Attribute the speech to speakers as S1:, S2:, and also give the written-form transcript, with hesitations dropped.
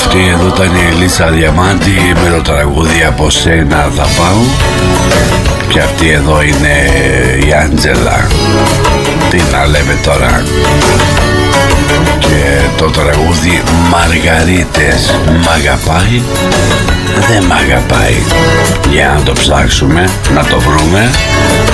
S1: Αυτή εδώ ήταν η Ελίσσα Διαμάντη με το τραγούδι «Από σένα θα πάω». Και αυτή εδώ είναι η Άντζελα. Τι να λέμε τώρα. Και το τραγούδι «Μαργαρίτες». Μ' αγαπάει, δεν μ' αγαπάει. Για να το ψάξουμε, να το βρούμε.